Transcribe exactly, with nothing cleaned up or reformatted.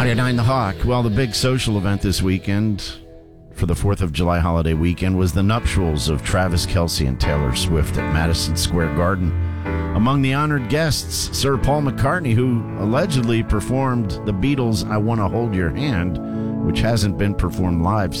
ninety-nine The Hawk. Well, the big social event this weekend for the fourth of July holiday weekend was the nuptials of Travis Kelce and Taylor Swift at Madison Square Garden. Among the honored guests, Sir Paul McCartney, who allegedly performed the Beatles' I Wanna Hold Your Hand, which hasn't been performed live